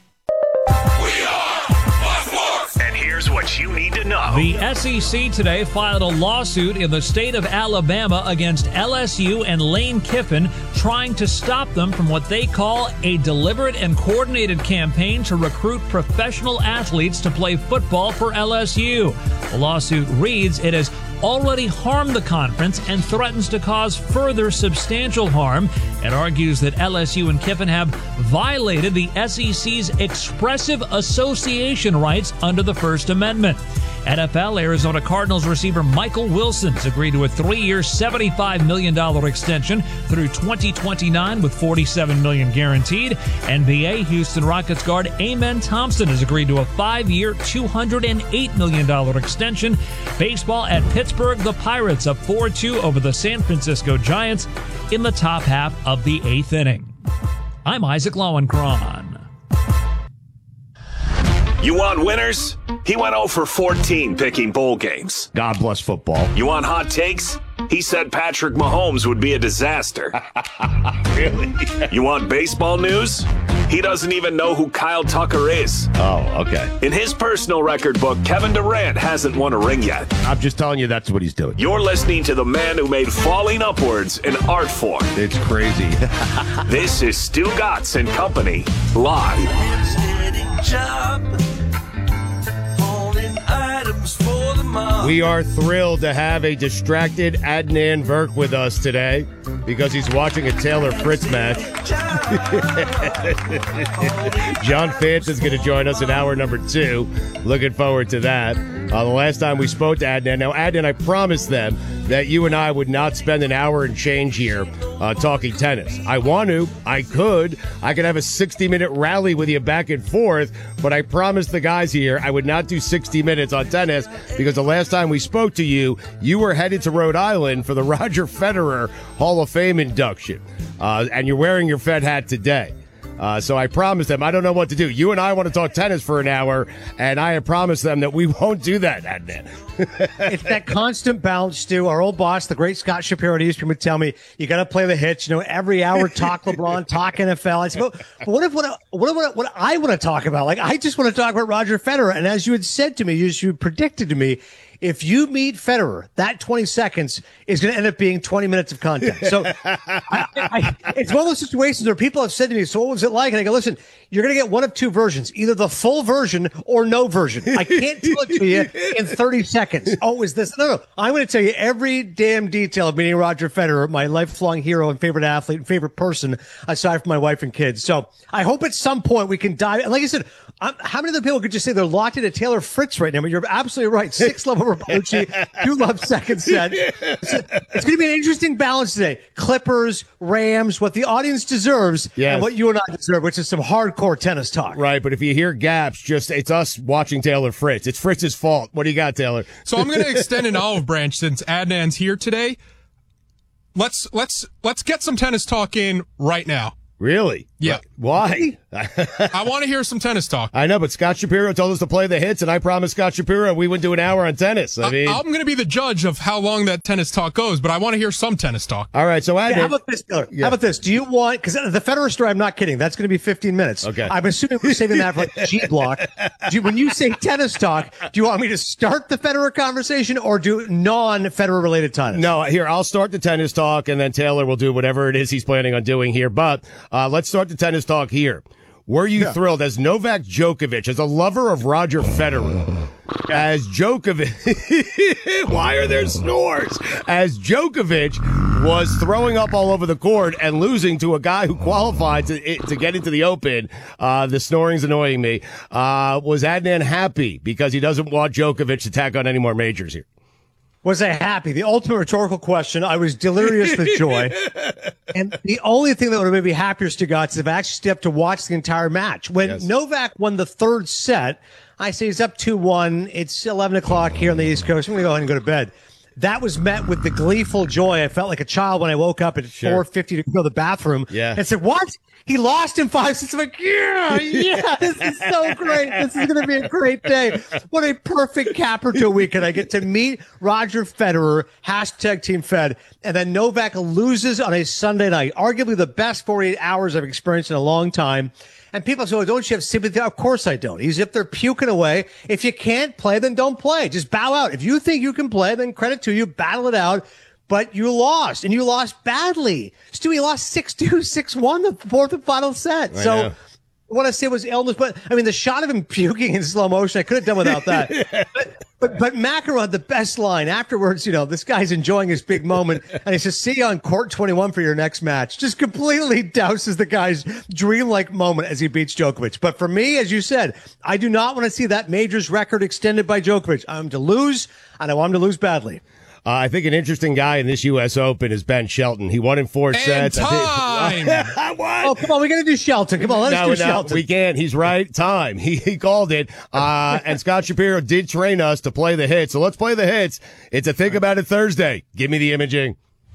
We are Fox Sports. And here's what you need to know. The S E C today filed a lawsuit in the state of Alabama against L S U and Lane Kiffin, trying to stop them from what they call a deliberate and coordinated campaign to recruit professional athletes to play football for L S U. The lawsuit reads it has already harmed the conference and threatens to cause further substantial harm. It argues that L S U and Kiffin have violated the S E C's expressive association rights under the First Amendment. N F L Arizona Cardinals receiver Michael Wilson has agreed to a three-year, seventy-five million dollars extension through twenty twenty-nine with forty-seven million dollars guaranteed. N B A Houston Rockets guard Amen Thompson has agreed to a five-year, two hundred eight million dollars extension. Baseball at Pittsburgh, the Pirates up four two over the San Francisco Giants in the top half of the eighth inning. I'm Isaac Lowenkron. You want winners? He went oh for fourteen picking bowl games. God bless football. You want hot takes? He said Patrick Mahomes would be a disaster. Really? You want baseball news? He doesn't even know who Kyle Tucker is. Oh, okay. In his personal record book, Kevin Durant hasn't won a ring yet. I'm just telling you that's what he's doing. You're listening to the man who made falling upwards an art form. It's crazy. This is Stu Gatz and Company, live. We are thrilled to have a distracted Adnan Virk with us today because he's watching a Taylor Fritz match. John Fantz is going to join us in hour number two. Looking forward to that. Uh, the last time we spoke to Adnan. Now, Adnan, I promised them that you and I would not spend an hour and change here uh, talking tennis. I want to. I could. I could have a sixty-minute rally with you back and forth, but I promised the guys here I would not do sixty minutes on tennis because the last time we spoke to you, you were headed to Rhode Island for the Roger Federer Hall of Fame induction, uh, and you're wearing your Fed hat today. Uh, so I promised them, I don't know what to do. You and I want to talk tennis for an hour, and I have promised them that we won't do that, Adnan. It's that constant balance, Stu. Our old boss, the great Scott Shapiro at Eastern, would tell me, you got to play the hits. You know, every hour talk LeBron, talk N F L. I said, but what if what, what, what, what I want to talk about? Like, I just want to talk about Roger Federer. And as you had said to me, as you predicted to me, if you meet Federer, that twenty seconds is going to end up being twenty minutes of content. So I, I, it's one of those situations where people have said to me, so what was it like? And I go, listen, you're going to get one of two versions, either the full version or no version. I can't tell it to you in thirty seconds. Oh, is this? No, no. I'm going to tell you every damn detail of meeting Roger Federer, my lifelong hero and favorite athlete and favorite person, aside from my wife and kids. So I hope at some point we can dive. And like I said, I'm, how many other people could just say they're locked into Taylor Fritz right now? But you're absolutely right. Six level Rapucci, two love second set. It's, it's going to be an interesting balance today. Clippers, Rams, what the audience deserves, yes. and what you and I deserve, which is some hardcore tennis talk. Right, but if you hear gaps, just it's us watching Taylor Fritz. It's Fritz's fault. What do you got, Taylor? So I'm going to extend an olive branch since Adnan's here today. Let's let's let's get some tennis talk in right now. Really? Yeah. Why? I want to hear some tennis talk. I know, but Scott Shapiro told us to play the hits, and I promised Scott Shapiro we would do an hour on tennis. I mean, I'm going to be the judge of how long that tennis talk goes, but I want to hear some tennis talk. All right, so Adnan, yeah, how about this, Taylor? Yeah. How about this? Do you want, because the Federer story, I'm not kidding, that's going to be fifteen minutes. Okay. I'm assuming we're saving that for like G block. Do you, when you say tennis talk, do you want me to start the Federer conversation or do non-Federer related tennis? No, here, I'll start the tennis talk, and then Taylor will do whatever it is he's planning on doing here. But uh, let's start the tennis talk here. Were you yeah. thrilled as Novak Djokovic, as a lover of Roger Federer, as Djokovic, why are there snores? As Djokovic was throwing up all over the court and losing to a guy who qualified to to get into the Open, uh, the snoring's annoying me, uh, was Adnan happy because he doesn't want Djokovic to tack on any more majors here? Was I happy? The ultimate rhetorical question. I was delirious with joy. And the only thing that would have made me happier, Stugotz, is if I actually stepped to watch the entire match. When yes. Novak won the third set, I say he's up two one. It's eleven o'clock here on the East Coast. I'm going to go ahead and go to bed. That was met with the gleeful joy. I felt like a child when I woke up at sure. four fifty to go to the bathroom. Yeah. And said, what? He lost in five sets. I'm like, yeah, yeah, this is so great. This is going to be a great day. What a perfect capper to a weekend. I get to meet Roger Federer, hashtag Team Fed, and then Novak loses on a Sunday night. Arguably the best forty-eight hours I've experienced in a long time. And people say, oh, don't you have sympathy? Of course I don't. He's if they're puking away. If you can't play, then don't play. Just bow out. If you think you can play, then credit to you. Battle it out. But you lost, and you lost badly. Stewie lost six two, six one, the fourth and final set. I so know. what I say was illness, but I mean, the shot of him puking in slow motion, I could have done without that. but, but, but McEnroe had the best line afterwards. You know, this guy's enjoying his big moment, and he says, see you on court twenty-one for your next match. Just completely douses the guy's dreamlike moment as he beats Djokovic. But for me, as you said, I do not want to see that majors record extended by Djokovic. I'm to lose, and I want him to lose badly. Uh, I think an interesting guy in this U S Open is Ben Shelton. He won in four and sets. Time. I think. What? Oh, come on. We got to do Shelton. Come on. Let's no, do no, Shelton. We can't. He's right. Time. He, he called it. Uh, and Scott Shapiro did train us to play the hits. So let's play the hits. It's a Think About It Thursday. Give me the imaging.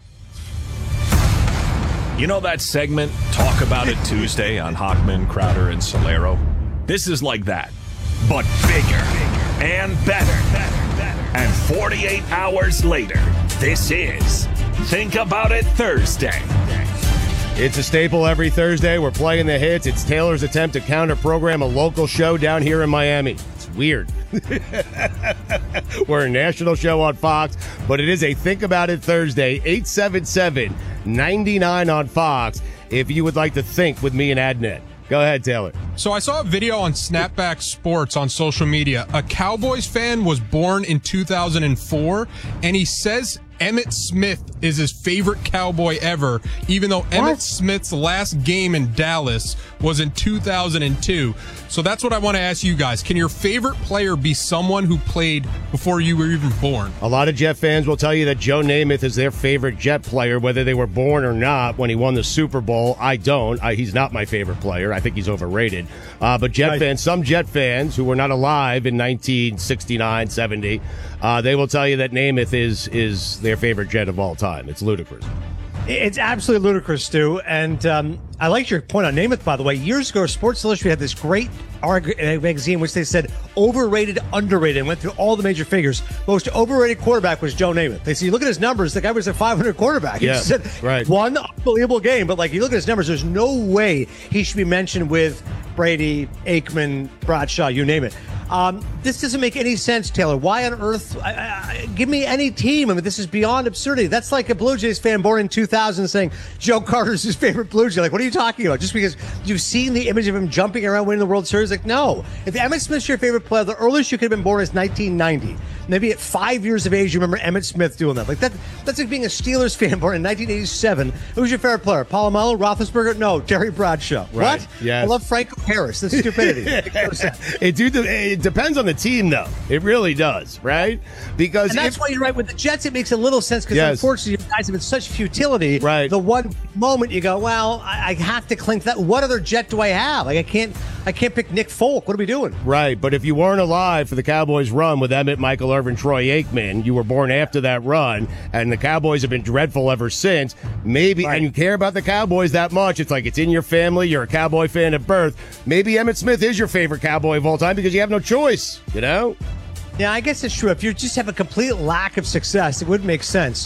You know that segment, Talk About It Tuesday on Hockman, Crowder, and Solero? This is like that, but bigger and better. And forty-eight hours later, this is Think About It Thursday. It's a staple every Thursday. We're playing the hits. It's Taylor's attempt to counter-program a local show down here in Miami. It's weird. We're a national show on Fox, but it is a Think About It Thursday, eight seven seven, nine nine on Fox, if you would like to think with me and Adnet. Go ahead, Taylor. So I saw a video on Snapback Sports on social media. A Cowboys fan was born in two thousand four, and he says Emmitt Smith is his favorite Cowboy ever, even though what? Emmitt Smith's last game in Dallas was in two thousand two. So that's what I want to ask you guys. Can your favorite player be someone who played before you were even born? A lot of Jet fans will tell you that Joe Namath is their favorite Jet player, whether they were born or not, when he won the Super Bowl. I don't. I, he's not my favorite player. I think he's overrated. Uh, but Jet I, fans, some Jet fans who were not alive in nineteen sixty-nine, seventy, uh, they will tell you that Namath is is their favorite Jet of all time. It's ludicrous. It's absolutely ludicrous, Stu. And um, I like your point on Namath, by the way. Years ago, Sports Illustrated had this great arg- magazine in which they said overrated, underrated, and went through all the major figures. Most overrated quarterback was Joe Namath. They said, you look at his numbers, the guy was a five hundred quarterback. He yeah, said, right. One unbelievable game, but like you look at his numbers, there's no way he should be mentioned with Brady, Aikman, Bradshaw, you name it. Um, this doesn't make any sense, Taylor. Why on earth? I, I, give me any team. I mean, this is beyond absurdity. That's like a Blue Jays fan born in two thousand saying Joe Carter's his favorite Blue Jay. Like, what are you talking about? Just because you've seen the image of him jumping around winning the World Series? Like, no. If Emmitt Smith's your favorite player, the earliest you could have been born is nineteen ninety. Maybe at five years of age, you remember Emmitt Smith doing that. Like that. That's like being a Steelers fan born in nineteen eighty-seven. Who's your favorite player? Polamalu, Roethlisberger? No, Terry Bradshaw. Right. What? Yes. I love Franco Harris. That's stupidity. it, do, it depends on the team, though. It really does, right? Because and that's if, why you're right. With the Jets, it makes a little sense because yes. unfortunately, you guys have been such futility. Right. The one moment you go, well, I, I have to cling to that. What other Jet do I have? Like I can't, I can't pick Nick Folk. What are we doing? Right. But if you weren't alive for the Cowboys' run with Emmett, Michael Irvin, Troy Aikman, you were born after that run, and the Cowboys have been dreadful ever since. Maybe, right. and you care about the Cowboys that much. It's like it's in your family. You're a Cowboy fan at birth. Maybe Emmitt Smith is your favorite Cowboy of all time because you have no choice. You know. Yeah, I guess it's true. If you just have a complete lack of success, it would make sense.